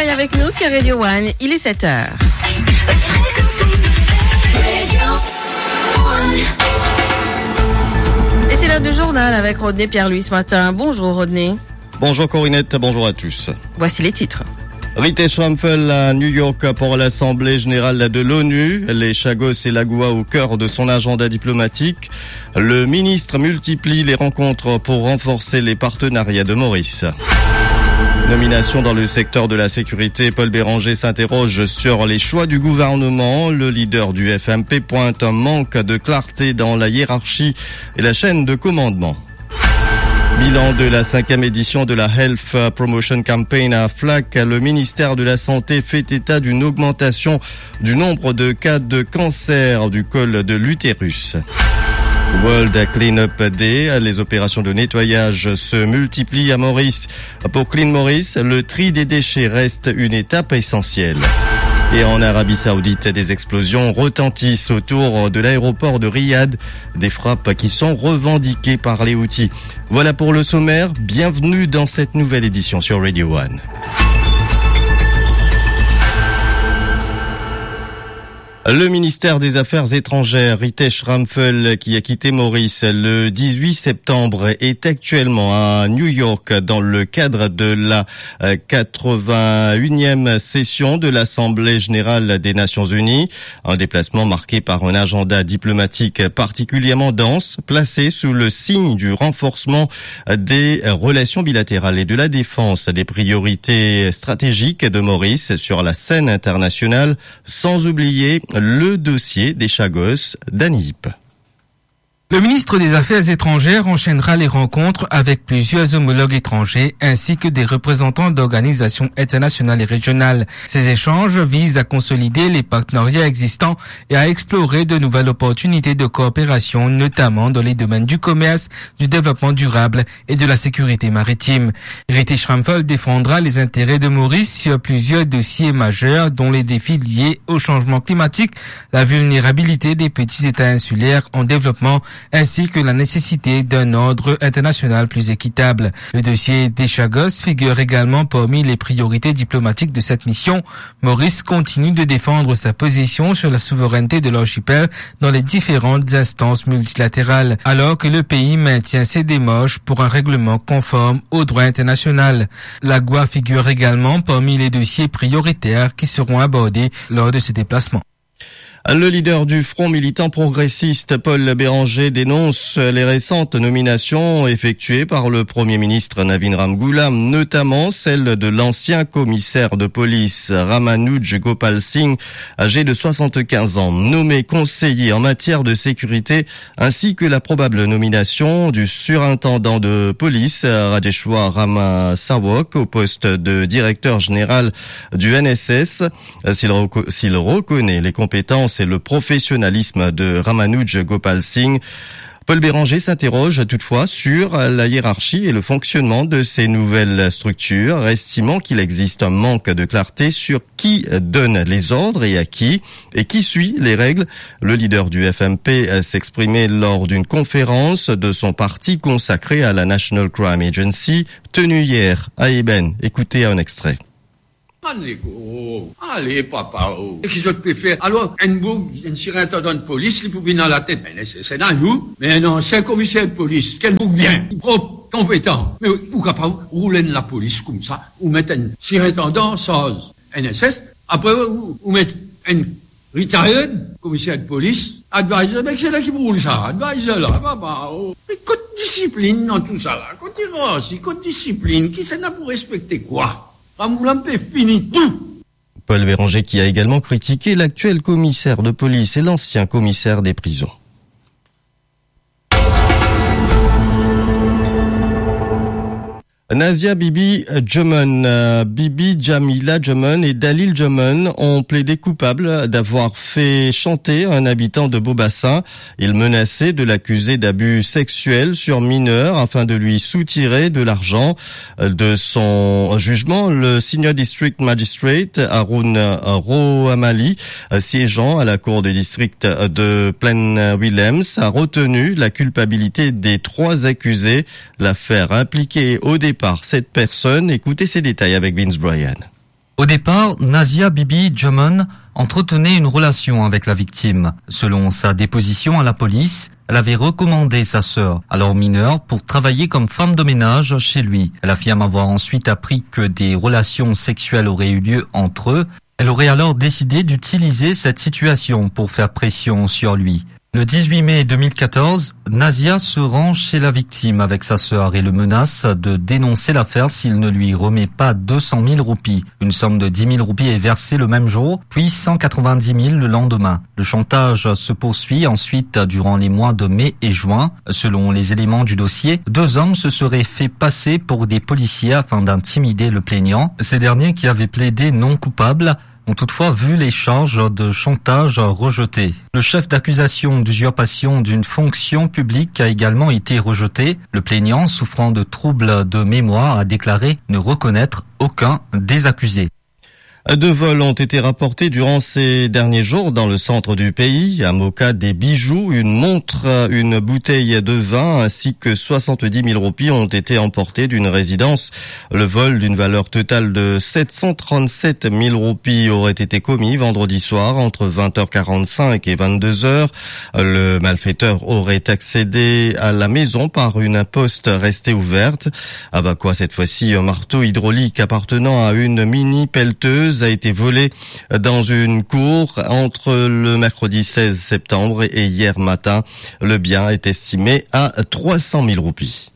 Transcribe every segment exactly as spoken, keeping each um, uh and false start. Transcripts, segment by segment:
détails avec nous sur Radio One. Il est sept heures. Et c'est l'heure du journal avec Rodney Pierre-Louis ce matin. Bonjour Rodney. Bonjour Corinette, bonjour à tous. Voici les titres. Ritesh Ramphel à New York pour l'Assemblée générale de l'ONU. Les Chagos et Lagua au cœur de son agenda diplomatique. Le ministre multiplie les rencontres pour renforcer les partenariats de Maurice. Nomination dans le secteur de la sécurité, Paul Béranger s'interroge sur les choix du gouvernement. Le leader du F M P pointe un manque de clarté dans la hiérarchie et la chaîne de commandement. Bilan de la cinquième édition de la Health Promotion Campaign à Flac. Le ministère de la Santé fait état d'une augmentation du nombre de cas de cancer du col de l'utérus. World Cleanup Day, les opérations de nettoyage se multiplient à Maurice. Pour Clean Maurice, le tri des déchets reste une étape essentielle. Et en Arabie Saoudite, des explosions retentissent autour de l'aéroport de Riyad, des frappes qui sont revendiquées par les Houthis. Voilà pour le sommaire, bienvenue dans cette nouvelle édition sur Radio One. Le ministère des Affaires étrangères, Ritesh Ramphel, qui a quitté Maurice le dix-huit septembre, est actuellement à New York dans le cadre de la quatre-vingt-unième session de l'Assemblée générale des Nations unies. Un déplacement marqué par un agenda diplomatique particulièrement dense, placé sous le signe du renforcement des relations bilatérales et de la défense des priorités stratégiques de Maurice sur la scène internationale, sans oublier le dossier des Chagos d'Anihip. Le ministre des Affaires étrangères enchaînera les rencontres avec plusieurs homologues étrangers ainsi que des représentants d'organisations internationales et régionales. Ces échanges visent à consolider les partenariats existants et à explorer de nouvelles opportunités de coopération, notamment dans les domaines du commerce, du développement durable et de la sécurité maritime. Ritesh Ramphel défendra les intérêts de Maurice sur plusieurs dossiers majeurs, dont les défis liés au changement climatique, la vulnérabilité des petits États insulaires en développement, ainsi que la nécessité d'un ordre international plus équitable. Le dossier des Chagos figure également parmi les priorités diplomatiques de cette mission. Maurice continue de défendre sa position sur la souveraineté de l'archipel dans les différentes instances multilatérales, alors que le pays maintient ses démarches pour un règlement conforme au droit international. L'Agua figure également parmi les dossiers prioritaires qui seront abordés lors de ce déplacement. Le leader du Front militant progressiste, Paul Béranger, dénonce les récentes nominations effectuées par le Premier ministre Navin Ramgoolam, notamment celle de l'ancien commissaire de police Ramanuj Gopal Singh, âgé de soixante-quinze ans, nommé conseiller en matière de sécurité, ainsi que la probable nomination du surintendant de police Rajeshwar Ramasawak au poste de directeur général du N S S. S'il, reco- s'il reconnaît les compétences et le professionnalisme de Ramanuj Gopal Singh, Paul Béranger s'interroge toutefois sur la hiérarchie et le fonctionnement de ces nouvelles structures, estimant qu'il existe un manque de clarté sur qui donne les ordres et à qui, et qui suit les règles. Le leader du F M P s'exprimait lors d'une conférence de son parti consacrée à la National Crime Agency, tenue hier à Eben. Écoutez un extrait. Allez, go. Allez, papa. Oh. Qu'est-ce que je préfère? Alors, un beau, un surintendant de police, il peut venir dans la tête. Mais c'est dans nous. Mais non, c'est un commissaire de police. Quel bouc bien. Propre, compétent. Mais vous capable rouler de la police comme ça. Vous mettez un surintendant sans N S S. Après, vous, vous mettez un retired commissaire de police. Advisor, mais c'est là qui roule ça. Advisor, là, papa. Oh. Mais côté discipline dans tout ça, là. Côté race, côté discipline. Qui s'en a pour respecter quoi? Fini tout. Paul Béranger qui a également critiqué l'actuel commissaire de police et l'ancien commissaire des prisons. Nazia Bibi Juman, euh, Bibi Jamila Juman et Dalil Juman ont plaidé coupables d'avoir fait chanter un habitant de Beaubassin. Ils menaçaient de l'accuser d'abus sexuels sur mineurs afin de lui soutirer de l'argent. De son jugement, le Senior District Magistrate Haroun Rohamali, siégeant à la cour de district de Plain Williams, a retenu la culpabilité des trois accusés. L'affaire impliquait au départ par cette personne. Écoutez ces détails avec Vince Bryan. Au départ, Nazia Bibi Jaman entretenait une relation avec la victime. Selon sa déposition à la police, elle avait recommandé sa sœur, alors mineure, pour travailler comme femme de ménage chez lui. Elle affirme avoir ensuite appris que des relations sexuelles auraient eu lieu entre eux. Elle aurait alors décidé d'utiliser cette situation pour faire pression sur lui. Le dix-huit mai deux mille quatorze, Nazia se rend chez la victime avec sa sœur et le menace de dénoncer l'affaire s'il ne lui remet pas deux cent mille roupies. Une somme de dix mille roupies est versée le même jour, puis cent quatre-vingt-dix mille le lendemain. Le chantage se poursuit ensuite durant les mois de mai et juin. Selon les éléments du dossier, deux hommes se seraient fait passer pour des policiers afin d'intimider le plaignant. Ces derniers, qui avaient plaidé non coupable, ont toutefois vu les charges de chantage rejetées. Le chef d'accusation d'usurpation d'une fonction publique a également été rejeté. Le plaignant, souffrant de troubles de mémoire, a déclaré ne reconnaître aucun des accusés. Deux vols ont été rapportés durant ces derniers jours dans le centre du pays. À Moka, des bijoux, une montre, une bouteille de vin ainsi que soixante-dix mille roupies ont été emportés d'une résidence. Le vol d'une valeur totale de sept cent trente-sept mille roupies aurait été commis vendredi soir entre vingt heures quarante-cinq et vingt-deux heures. Le malfaiteur aurait accédé à la maison par une poste restée ouverte. À Bakwa, cette fois-ci, un marteau hydraulique appartenant à une mini pelleteuse a été volé dans une cour entre le mercredi seize septembre et hier matin. Le bien est estimé à trois cent mille roupies.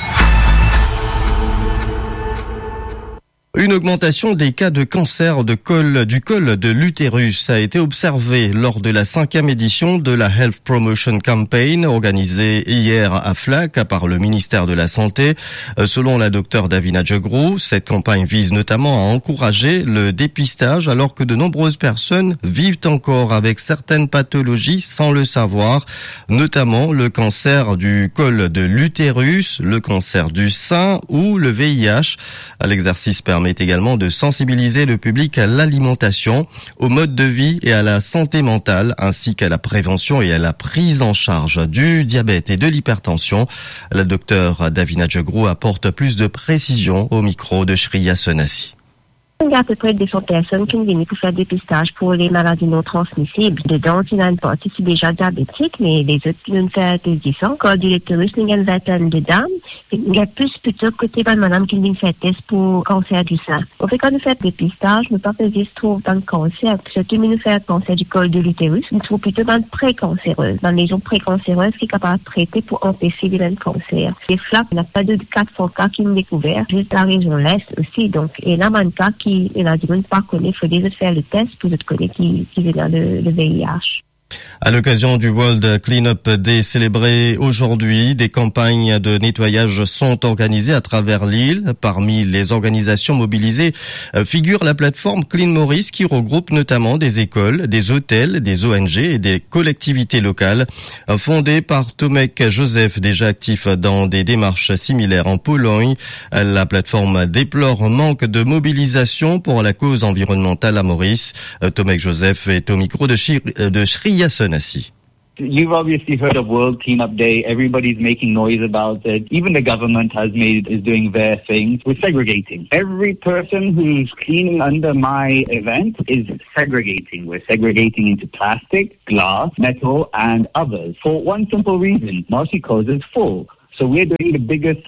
Une augmentation des cas de cancer de col, du col de l'utérus a été observée lors de la cinquième édition de la Health Promotion Campaign organisée hier à Flac par le ministère de la Santé. Selon la docteure Davina Djegrou, cette campagne vise notamment à encourager le dépistage alors que de nombreuses personnes vivent encore avec certaines pathologies sans le savoir, notamment le cancer du col de l'utérus, le cancer du sein ou le V I H. L'exercice permet également de sensibiliser le public à l'alimentation, au mode de vie et à la santé mentale, ainsi qu'à la prévention et à la prise en charge du diabète et de l'hypertension. La docteure Davina Djegrou apporte plus de précision au micro de Shriya Sonassi. Il y a à peu près deux cents personnes qui viennent pour faire dépistage pour les maladies non transmissibles. Dedans, il y a une partie qui est déjà diabétique, mais les autres qui viennent faire des dix ans. Quand du l'utérus, il y a une vingtaine de dames. Il y a plus plutôt côté de madame qui viennent faire test pour cancer du sein. En fait, quand nous faisons dépistage, nous ne pas faire juste trop dans le cancer. Surtout, nous faisons cancer du col de l'utérus. Nous trouvons plutôt dans le pré-cancéreuse, dans les lésions pré-cancéreuses qui sont capables de traiter pour empêcher les mêmes cancers. Les flaques, il n'y a pas de quatre cents cas qui sont découverts, juste la région l'Est aussi. Donc, et là, il y a un cas qui et là, du monde pas connaît, il faut déjà faire le test pour d'autres connaître qui, qui vient le, le V I H. À l'occasion du World Cleanup Day célébré aujourd'hui, des campagnes de nettoyage sont organisées à travers l'île. Parmi les organisations mobilisées figure la plateforme Clean Maurice qui regroupe notamment des écoles, des hôtels, des O N G et des collectivités locales. Fondée par Tomek Joseph, déjà actif dans des démarches similaires en Pologne, la plateforme déplore un manque de mobilisation pour la cause environnementale à Maurice. Tomek Joseph est au micro de Shriya Sonassi. You've obviously heard of World Cleanup Day. Everybody's making noise about it. Even the government has made is doing their thing. We're segregating. Every person who's cleaning under my event is segregating. We're segregating into plastic, glass, metal, and others. For one simple reason, Marcy Coast is full. So we're doing the biggest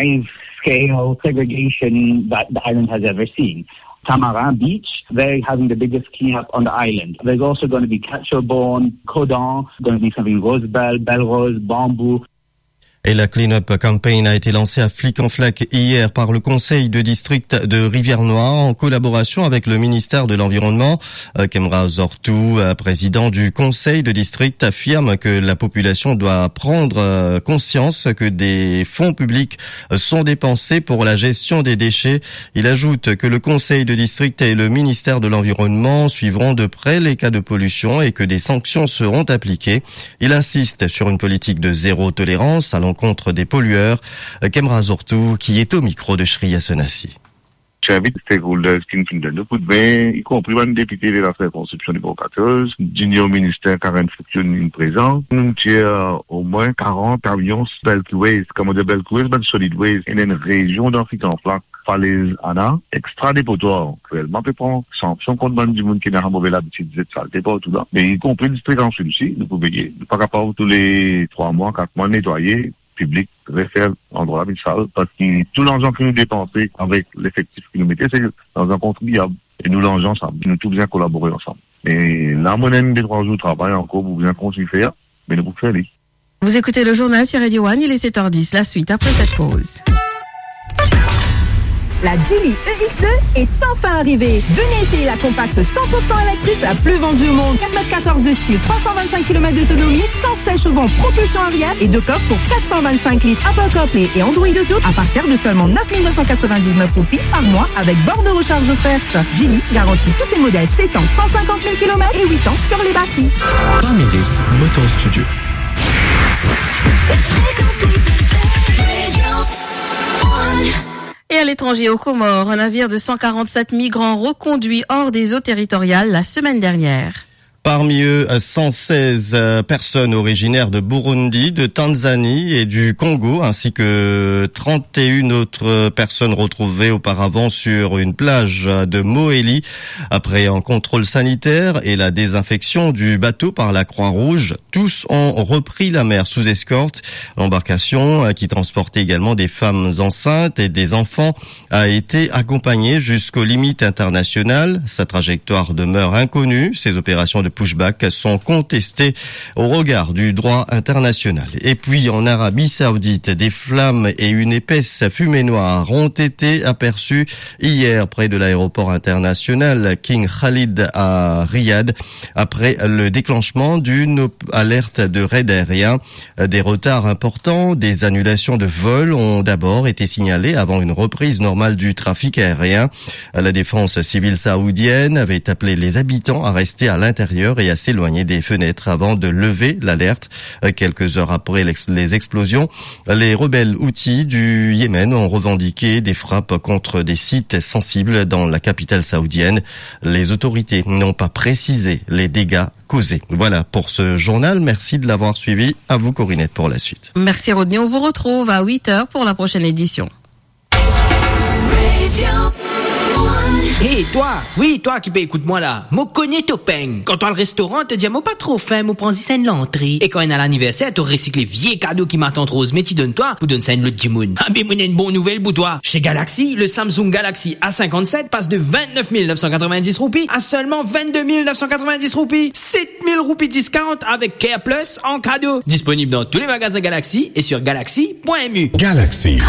live-scale segregation that the island has ever seen. Tamarin Beach, they're having the biggest cleanup on the island. There's also going to be Catcherbourne, Codan, going to be something Rosebell, Belrose, Bamboo. Et la Clean-up Campaign a été lancée à Flic-en-Flac hier par le conseil de district de Rivière-Noire en collaboration avec le ministère de l'Environnement. Kemra Zortou, président du conseil de district, affirme que la population doit prendre conscience que des fonds publics sont dépensés pour la gestion des déchets. Il ajoute que le conseil de district et le ministère de l'Environnement suivront de près les cas de pollution et que des sanctions seront appliquées. Il insiste sur une politique de zéro tolérance à l'encontre contre des pollueurs. Kemra Zortou, qui est au micro de Shriya Sonassi. J'invite les stakeholders qui nous donnent le coup de main, y compris les députés de la circonscription numéro quatorze, du ministère Karen Fonctionne présent. Nous tirons au moins quarante camions bulk waste, comme on dit bulk waste, mais solid waste, et une région d'Afrique en plaque. Falaise Anna, extra dépotoir. Actuellement, peut prendre sanction contre du monde qui n'a pas mauvais l'habitude de saleté partout là. Mais y compris le district en celui-ci, nous pouvons payer. Nous pas capable tous les trois mois, quatre mois nettoyer, public, refaire endroit sale, parce que tout l'argent que nous dépensons avec l'effectif que nous mettons, c'est dans un contribuable. Et nous l'enjons ensemble. Nous tous bien collaborer ensemble. Et là, mon année des trois jours de travail encore, vous bien continuer faire, mais nous pouvons faire les. Vous écoutez le journal sur Radio One, il est sept heures dix, la suite après cette pause. La Geely E X deux est enfin arrivée. Venez essayer la compacte cent pour cent électrique la plus vendue au monde. quatre mètres quatorze de style, trois cent vingt-cinq kilomètres d'autonomie, cent seize chevaux, propulsion arrière et deux coffres pour quatre cent vingt-cinq litres. Apple CarPlay et Android Auto à partir de seulement neuf mille neuf cent quatre-vingt-dix-neuf roupies par mois avec borne de recharge offerte. Geely garantit tous ses modèles sept ans, cent cinquante mille kilomètres et huit ans sur les batteries. Pamélis Motor Studio. Et à l'étranger, aux Comores, un navire de cent quarante-sept migrants reconduit hors des eaux territoriales la semaine dernière. Parmi eux, cent seize personnes originaires de Burundi, de Tanzanie et du Congo, ainsi que trente et une autres personnes retrouvées auparavant sur une plage de Moélie. Après un contrôle sanitaire et la désinfection du bateau par la Croix-Rouge, tous ont repris la mer sous escorte. L'embarcation, qui transportait également des femmes enceintes et des enfants, a été accompagnée jusqu'aux limites internationales. Sa trajectoire demeure inconnue. Ces opérations de pushback sont contestés au regard du droit international. Et puis en Arabie Saoudite, des flammes et une épaisse fumée noire ont été aperçues hier près de l'aéroport international King Khalid à Riyad après le déclenchement d'une alerte de raid aérien. Des retards importants, des annulations de vols ont d'abord été signalés avant une reprise normale du trafic aérien. La défense civile saoudienne avait appelé les habitants à rester à l'intérieur et à s'éloigner des fenêtres avant de lever l'alerte. Quelques heures après les explosions, les rebelles houthis du Yémen ont revendiqué des frappes contre des sites sensibles dans la capitale saoudienne. Les autorités n'ont pas précisé les dégâts causés. Voilà pour ce journal. Merci de l'avoir suivi. À vous, Corinette, pour la suite. Merci, Rodney. On vous retrouve à huit heures pour la prochaine édition. Hé, hey, toi, oui, toi qui peux écoute-moi là. Moi connais ton peigne. Quand toi le restaurant te dit, moi pas trop faim, moi prends ça l'entrée. Et quand il y a l'anniversaire, tu recycles les vieux cadeaux qui m'attendent rose, mais tu donnes toi, pour donner ça une l'autre dimoun. Ah, mais moi, une bonne nouvelle pour toi. Chez Galaxy, le Samsung Galaxy A cinquante-sept passe de vingt-neuf mille neuf cent quatre-vingt-dix roupies à seulement vingt-deux mille neuf cent quatre-vingt-dix roupies. sept mille roupies discount avec Care Plus en cadeau. Disponible dans tous les magasins Galaxy et sur galaxy point m u. Galaxy.